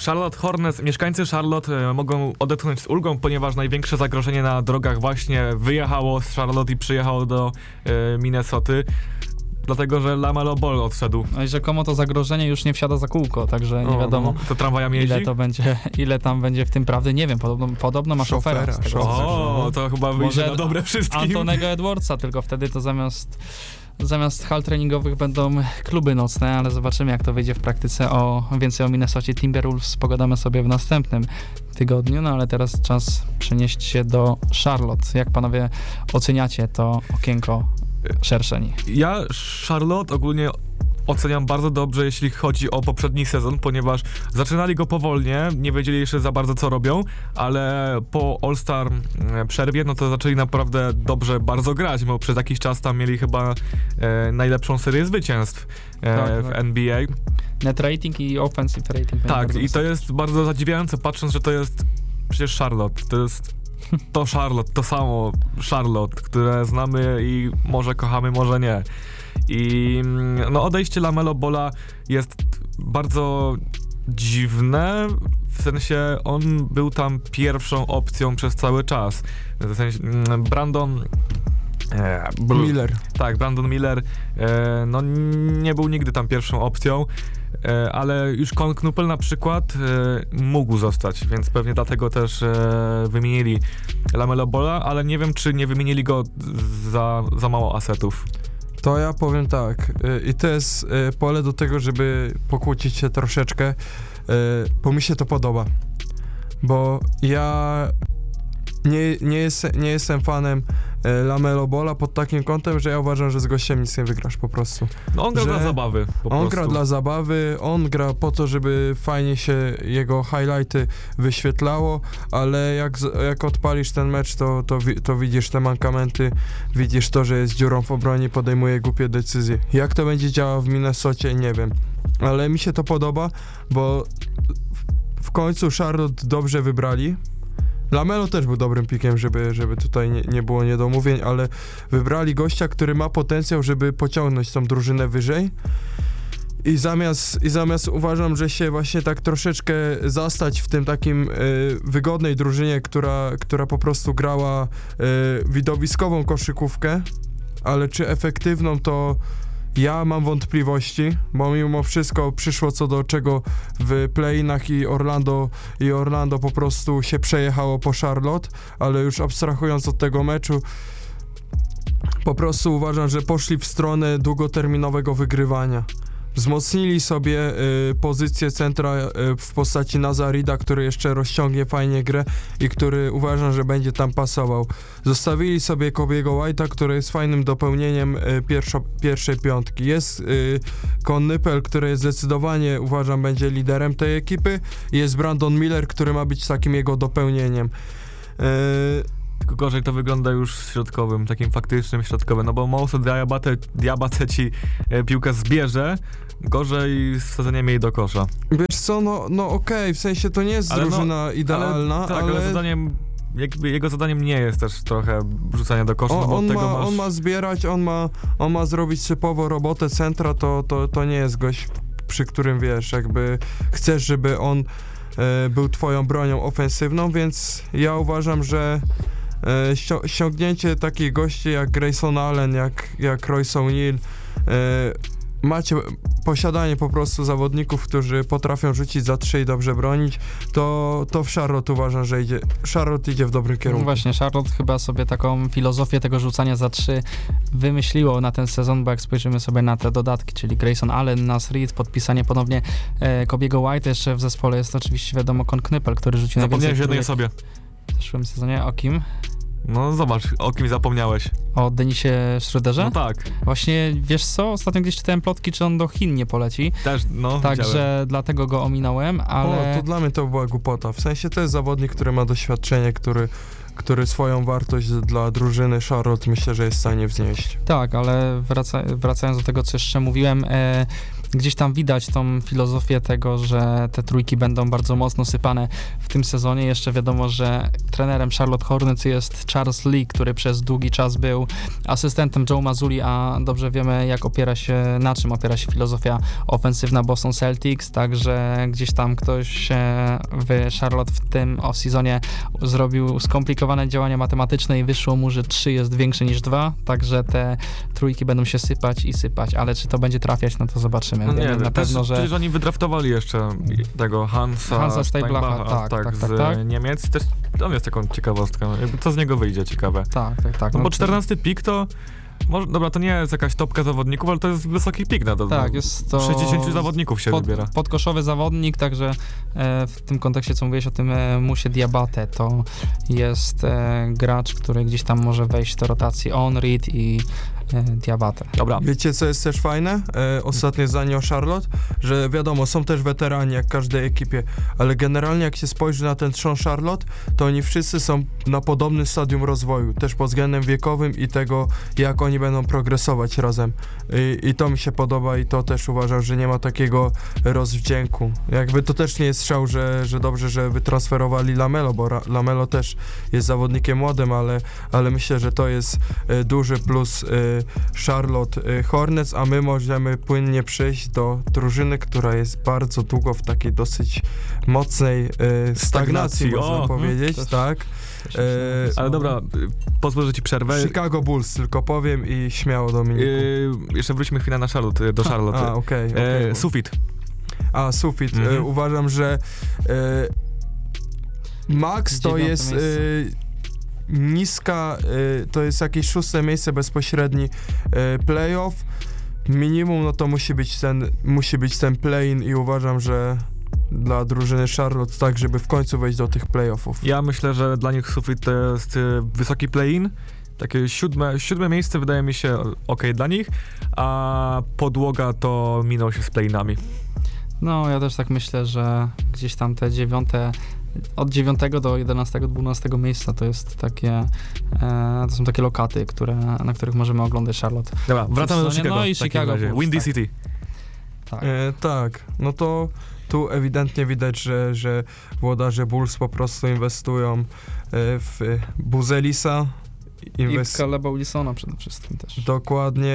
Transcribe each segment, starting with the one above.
Charlotte Hornets, mieszkańcy Charlotte mogą odetchnąć z ulgą, ponieważ największe zagrożenie na drogach właśnie wyjechało z Charlotte i przyjechało do Minnesoty. Dlatego, że LaMelo Ball odszedł. No i rzekomo to zagrożenie już nie wsiada za kółko, także nie wiadomo, to tramwajami jeździ? ile tam będzie w tym prawdy. Nie wiem, podobno ma szofera. To chyba wyjdzie na dobre wszystkim. Antonego Edwardsa, tylko wtedy to zamiast hal treningowych będą kluby nocne, ale zobaczymy, jak to wyjdzie w praktyce. Więcej o Minnesocie Timberwolves pogadamy sobie w następnym tygodniu, no ale teraz czas przenieść się do Charlotte. Jak panowie oceniacie to okienko szerszeń? Ja Charlotte ogólnie oceniam bardzo dobrze, jeśli chodzi o poprzedni sezon, ponieważ zaczynali go powolnie, nie wiedzieli jeszcze za bardzo, co robią, ale po All-Star przerwie, no to zaczęli naprawdę dobrze bardzo grać, bo przez jakiś czas tam mieli chyba najlepszą serię zwycięstw w NBA. Net rating i offensive rating. Tak, i to jest bardzo zadziwiające, patrząc, że to jest przecież Charlotte, to Charlotte, to samo Charlotte, które znamy i może kochamy, może nie. I no odejście LaMelo Balla jest bardzo dziwne, w sensie on był tam pierwszą opcją przez cały czas. W sensie Brandon Miller. Tak, Brandon Miller no nie był nigdy tam pierwszą opcją, ale już Con Knuppel na przykład mógł zostać, więc pewnie dlatego też wymienili LaMelo Balla, ale nie wiem, czy nie wymienili go za mało asetów. To ja powiem tak, i to jest pole do tego, żeby pokłócić się troszeczkę, bo mi się to podoba, bo ja nie jestem fanem LaMelo Balla pod takim kątem, że ja uważam, że z gościem nic nie wygrasz po prostu. No on gra dla zabawy. On gra dla zabawy, on gra po to, żeby fajnie się jego highlighty wyświetlało, ale jak odpalisz ten mecz, to widzisz te mankamenty, widzisz to, że jest dziurą w obronie, podejmuje głupie decyzje. Jak to będzie działało w Minnesocie, nie wiem. Ale mi się to podoba, bo w końcu Charlotte dobrze wybrali. LaMelo też był dobrym pikiem, żeby tutaj nie było niedomówień, ale wybrali gościa, który ma potencjał, żeby pociągnąć tą drużynę wyżej. I zamiast uważam, że się właśnie tak troszeczkę zastać w tym takim wygodnej drużynie, która po prostu grała widowiskową koszykówkę, ale czy efektywną, to ja mam wątpliwości, bo mimo wszystko przyszło co do czego w play-inach i Orlando po prostu się przejechało po Charlotte, ale już abstrahując od tego meczu, po prostu uważam, że poszli w stronę długoterminowego wygrywania. Wzmocnili sobie pozycję centra w postaci Nazarida, który jeszcze rozciągnie fajnie grę i który uważam, że będzie tam pasował. Zostawili sobie Kobiego White'a, który jest fajnym dopełnieniem pierwszej piątki. Jest Con Knuppel, który jest zdecydowanie, uważam, będzie liderem tej ekipy. Jest Brandon Miller, który ma być takim jego dopełnieniem. Tylko gorzej to wygląda już w środkowym, takim faktycznym środkowym, no bo Moussa Diabate ci piłkę zbierze, gorzej wsadzenie jej do kosza. Wiesz co, no okej, w sensie to nie jest drużyna idealna, ale jego zadaniem nie jest też trochę rzucanie do kosza, bo on ma zbierać, on ma zrobić typowo robotę centra, to nie jest gość, przy którym wiesz, jakby chcesz, żeby on był twoją bronią ofensywną, więc ja uważam, że ściągnięcie takich gości jak Grayson Allen, jak Royce O'Neal, posiadanie po prostu zawodników, którzy potrafią rzucić za 3 i dobrze bronić, to w Charlotte uważam, że Charlotte idzie w dobrym kierunku. No właśnie, Charlotte chyba sobie taką filozofię tego rzucania za 3 wymyśliło na ten sezon, bo jak spojrzymy sobie na te dodatki, czyli Grayson Allen, Naz Reid, podpisanie ponownie Kobiego White'a, jeszcze w zespole jest oczywiście wiadomo Con Knuppel, który rzucił najwięcej w jednej osobie. W zeszłym sezonie. O kim? No zobacz, o kim zapomniałeś. O Denisie Schröderze? No tak. Właśnie, wiesz co, ostatnio gdzieś czytałem plotki, czy on do Chin nie poleci. Też, no. Także dlatego go ominąłem, ale... to dla mnie to była głupota. W sensie to jest zawodnik, który ma doświadczenie, który swoją wartość dla drużyny Charlotte myślę, że jest w stanie wznieść. Tak, ale wracając do tego, co jeszcze mówiłem, gdzieś tam widać tą filozofię tego, że te trójki będą bardzo mocno sypane w tym sezonie. Jeszcze wiadomo, że trenerem Charlotte Hornets jest Charles Lee, który przez długi czas był asystentem Joe Mazzulla, a dobrze wiemy, na czym opiera się filozofia ofensywna Boston Celtics, także gdzieś tam ktoś w Charlotte w tym off-seasonie zrobił skomplikowane działania matematyczne i wyszło mu, że 3 jest większe niż 2, także te trójki będą się sypać, ale czy to będzie trafiać, no to zobaczymy. No nie, na pewno, że przecież oni wydraftowali jeszcze tego Hansa Steinbacha, tak, z Niemiec. Też on jest taką ciekawostką. Jakby co z niego wyjdzie, ciekawe. Tak. No bo 14 pik to... Dobra, to nie jest jakaś topka zawodników, ale to jest wysoki pik na to. Tak, jest to 60 zawodników się wybiera. Podkoszowy zawodnik, także w tym kontekście, co mówiłeś o tym Musie Diabate, to jest gracz, który gdzieś tam może wejść do rotacji Reed i Diabate. Dobra. Wiecie, co jest też fajne? Ostatnie zdanie o Charlotte, że wiadomo, są też weterani jak w każdej ekipie, ale generalnie jak się spojrzy na ten trzon Charlotte, to oni wszyscy są na podobnym stadium rozwoju, też pod względem wiekowym i tego, jak oni będą progresować razem. I to mi się podoba i to też uważam, że nie ma takiego rozwdzięku. Jakby to też nie jest strzał, że dobrze, że wytransferowali Lamelo, bo Lamelo też jest zawodnikiem młodym, ale myślę, że to jest duży plus Charlotte Hornets, a my możemy płynnie przejść do drużyny, która jest bardzo długo w takiej dosyć mocnej stagnacji, można powiedzieć, tak. Ale dobra, pozwól, że ci przerwę. Chicago Bulls, tylko powiem i śmiało, Dominiku. Jeszcze wróćmy chwilę na Charlotte, do Charlotte. Okej. Sufit. Sufit. Uważam, że max to jest niska, to jest jakieś 6. miejsce bezpośredni playoff. Minimum, no to musi być ten play-in i uważam, że dla drużyny Charlotte tak, żeby w końcu wejść do tych playoffów. Ja myślę, że dla nich sufit to jest wysoki play-in. Takie siódme miejsce wydaje mi się okej dla nich, a podłoga to minął się z play-inami. No, ja też tak myślę, że gdzieś tam te od 9 do 11, 12 miejsca to jest to są takie lokaty, na których możemy oglądać Charlotte. Dobra, wracamy do Chicago. No i Chicago Bulls, Windy tak. City. Tak, no to tu ewidentnie widać, że włodarze Bulls po prostu inwestują w Buzelisa. I w Caleba Wilsona przede wszystkim też. Dokładnie,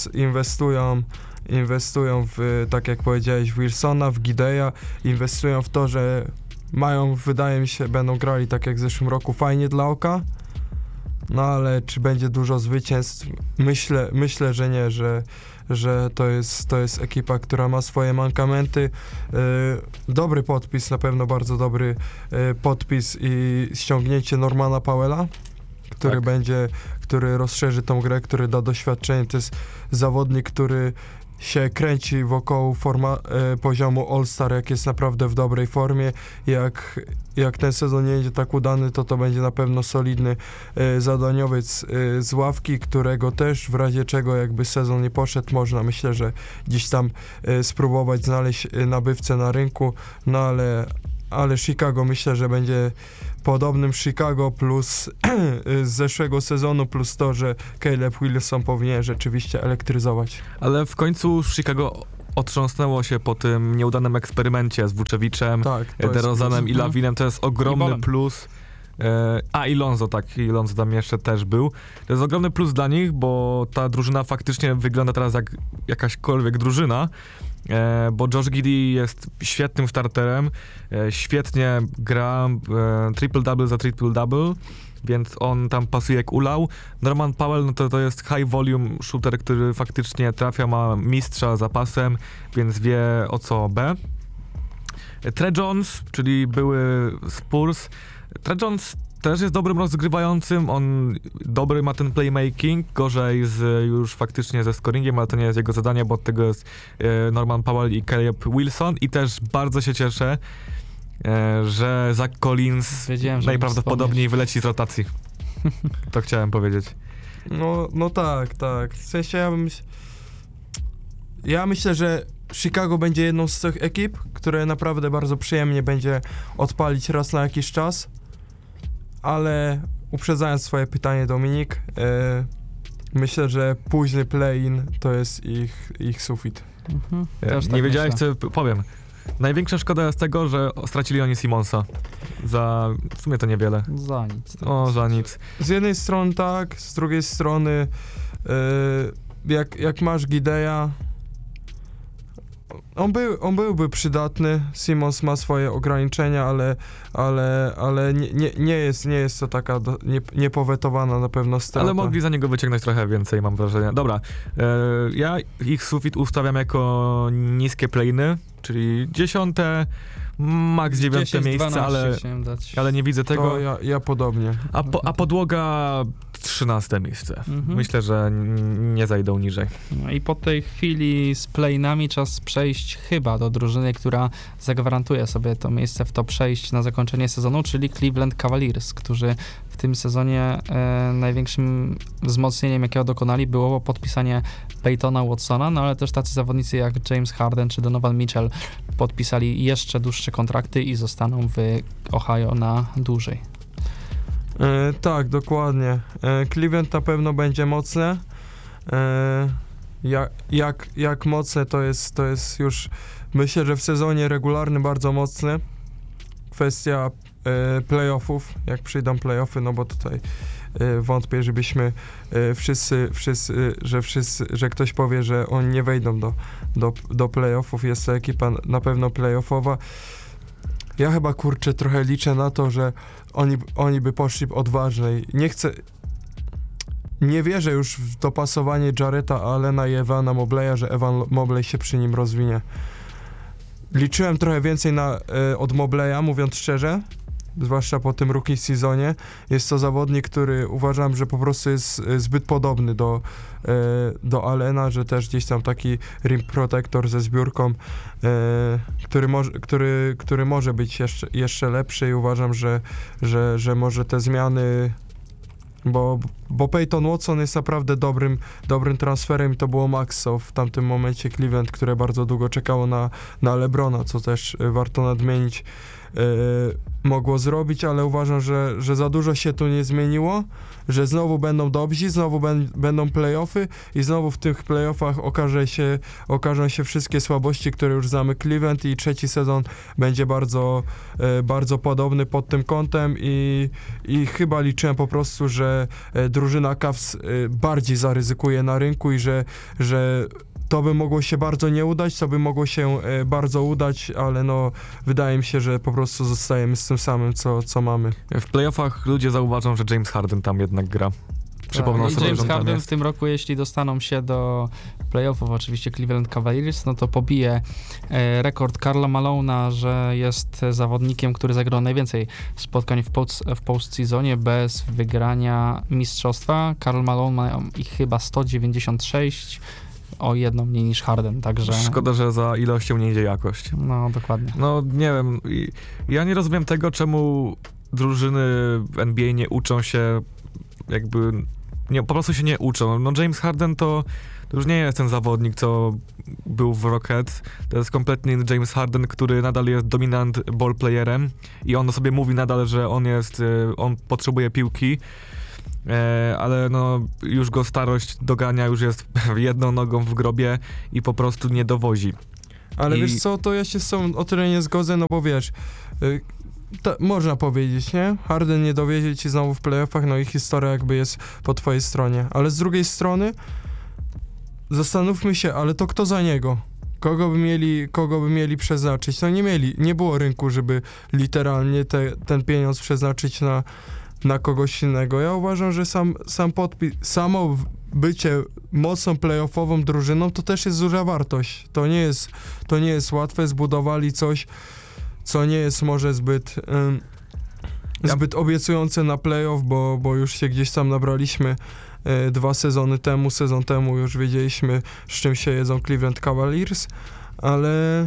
inwestują w, tak jak powiedziałeś, w Wilsona, w Gideya, inwestują w to, że wydaje mi się, będą grali tak jak w zeszłym roku, fajnie dla oka, no ale czy będzie dużo zwycięstw? Myślę, że nie, że to jest ekipa, która ma swoje mankamenty. Dobry podpis, na pewno bardzo dobry podpis i ściągnięcie Normana Powella, który rozszerzy tą grę, który da doświadczenie. To jest zawodnik, który się kręci wokół poziomu All-Star, jak jest naprawdę w dobrej formie. Jak ten sezon nie będzie tak udany, to będzie na pewno solidny zadaniowiec z ławki, którego też w razie czego jakby sezon nie poszedł, można myślę, że gdzieś tam spróbować znaleźć nabywcę na rynku, no ale Chicago myślę, że będzie podobnym Chicago plus z zeszłego sezonu, plus to, że Caleb Wilson powinien rzeczywiście elektryzować. Ale w końcu Chicago otrząsnęło się po tym nieudanym eksperymencie z Vuceviczem, DeRozanem i Lavinem. To jest ogromny plus. I Lonzo, tak, i Lonzo tam jeszcze też był. To jest ogromny plus dla nich, bo ta drużyna faktycznie wygląda teraz jak jakaśkolwiek drużyna. Bo Josh Giddey jest świetnym starterem, świetnie gra triple-double za triple-double, więc on tam pasuje jak ulał. Norman Powell, no to jest high volume shooter, który faktycznie trafia, ma mistrza za pasem, więc wie o co B. Tre Jones, czyli były Spurs. Tre Jones też jest dobrym rozgrywającym, on dobry ma ten playmaking, gorzej już faktycznie ze scoringiem, ale to nie jest jego zadanie, bo od tego jest Norman Powell i Caleb Wilson i też bardzo się cieszę, że Zach Collins najprawdopodobniej wyleci z rotacji. To chciałem powiedzieć. No tak. W sensie ja myślę, że Chicago będzie jedną z tych ekip, które naprawdę bardzo przyjemnie będzie odpalić raz na jakiś czas. Ale uprzedzając swoje pytanie, Dominik, myślę, że późny play-in to jest ich sufit. Też tak Nie wiedziałeś, myślę. co powiem. Największa szkoda jest tego, że stracili oni Simonsa. Za w sumie to niewiele. Za nic. Za nic. Z jednej strony tak, z drugiej strony jak masz Gideya, on byłby przydatny. Simons ma swoje ograniczenia, ale nie jest to taka niepowetowana na pewno strata. Ale mogli za niego wyciągnąć trochę więcej, mam wrażenie. Dobra, ja ich sufit ustawiam jako niskie play-iny, czyli 10., max 9 miejsce, ale nie widzę tego. To ja podobnie. A podłoga 13 miejsce. Mhm. Myślę, że nie zajdą niżej. No i po tej chwili z play-inami czas przejść chyba do drużyny, która zagwarantuje sobie to miejsce w top 6 na zakończenie sezonu, czyli Cleveland Cavaliers, którzy w tym sezonie największym wzmocnieniem, jakiego dokonali, było podpisanie Peytona Watsona, no ale też tacy zawodnicy jak James Harden czy Donovan Mitchell podpisali jeszcze dłuższe kontrakty i zostaną w Ohio na dłużej. Tak, dokładnie. Cleveland na pewno będzie mocne. Jak mocne to jest już, myślę, że w sezonie regularnym bardzo mocne. Kwestia playoffów, jak przyjdą playoffy, no bo tutaj wątpię, żebyśmy że ktoś powie, że oni nie wejdą do playoffów. Jest to ekipa na pewno playoffowa. Ja chyba, kurczę, trochę liczę na to, że oni by poszli odważniej. Nie wierzę już w dopasowanie Jarretta Allena i Evana Mobleya, że Evan Mobley się przy nim rozwinie. Liczyłem trochę więcej od Mobleya, mówiąc szczerze, zwłaszcza po tym rookie sezonie. Jest to zawodnik, który uważam, że po prostu jest zbyt podobny do Allena, że też gdzieś tam taki rim protector ze zbiórką, który może być jeszcze lepszy i uważam, że może te zmiany, bo Peyton Watson jest naprawdę dobrym transferem i to było max w tamtym momencie Cleveland, które bardzo długo czekało na LeBrona, co też warto nadmienić, mogło zrobić, ale uważam, że za dużo się tu nie zmieniło, że znowu będą dobrzy, znowu będą playoffy i znowu w tych playoffach okażą się wszystkie słabości, które już znamy Cleveland i trzeci sezon będzie bardzo, bardzo podobny pod tym kątem i chyba liczyłem po prostu, że drużyna Cavs bardziej zaryzykuje na rynku i że to by mogło się bardzo nie udać, to by mogło się bardzo udać, ale no wydaje mi się, że po prostu zostajemy z tym samym, co mamy. W playoffach ludzie zauważą, że James Harden tam jednak gra. Przypomnę sobie, James że Harden w tym roku, jeśli dostaną się do playoffów, oczywiście Cleveland Cavaliers, no to pobije rekord Karla Malone'a, że jest zawodnikiem, który zagrał najwięcej spotkań w postseasonie bez wygrania mistrzostwa. Karl Malone ma ich chyba 196, o jedno mniej niż Harden, także... Szkoda, że za ilością nie idzie jakość. No, dokładnie. No, nie wiem, ja nie rozumiem tego, czemu drużyny w NBA nie uczą się jakby... po prostu się nie uczą. No James Harden to już nie jest ten zawodnik, co był w Rockets. To jest kompletnie inny James Harden, który nadal jest dominant ballplayerem i on sobie mówi nadal, że on potrzebuje piłki. Ale no już go starość dogania, już jest jedną nogą w grobie i po prostu nie dowozi. Ale wiesz co, to ja się z tobą o tyle nie zgodzę, no bo wiesz, można powiedzieć, nie? Harden nie dowiezie ci znowu w playoffach, no i historia jakby jest po twojej stronie. Ale z drugiej strony zastanówmy się, ale to kto za niego? Kogo by mieli przeznaczyć? No nie było rynku, żeby literalnie ten pieniądz przeznaczyć na kogoś innego. Ja uważam, że samo bycie mocną playoffową drużyną to też jest duża wartość. To nie jest łatwe. Zbudowali coś, co nie jest może zbyt obiecujące na playoff, bo już się gdzieś tam nabraliśmy sezon temu już wiedzieliśmy, z czym się jedzą Cleveland Cavaliers, ale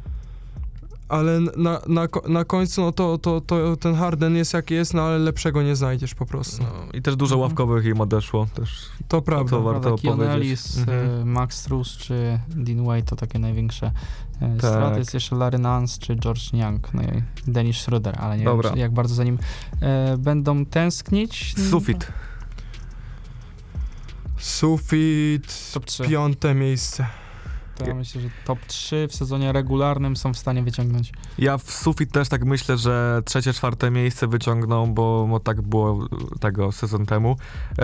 na końcu no to ten Harden jest jaki jest, no ale lepszego nie znajdziesz po prostu. No, i też dużo ławkowych im odeszło. To prawda. To warto Keon powiedzieć. Ellis, Max Strus czy Dean Wade to takie największe straty. Jest jeszcze Larry Nance czy George Niang, no i Dennis Schroeder, ale nie wiem, jak bardzo za nim będą tęsknić. Sufit, Top 3. 5. miejsce. to ja myślę, że top 3 w sezonie regularnym są w stanie wyciągnąć. Ja w sufit też tak myślę, że 3., 4. miejsce wyciągną, bo tak było tego sezon temu.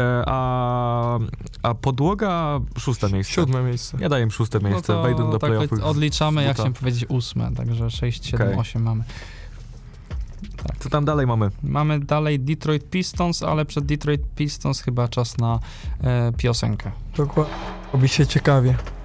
A podłoga 6. miejsce. 7. miejsce. Ja daję im 6. miejsce, No to wejdą do tak playoffów. odliczamy, jak buta. chciałem powiedzieć 8, także 6, 7, Okej. 8 mamy. Co tam dalej mamy? Mamy dalej Detroit Pistons, ale przed Detroit Pistons chyba czas na piosenkę. Dokładnie. Robi się ciekawie.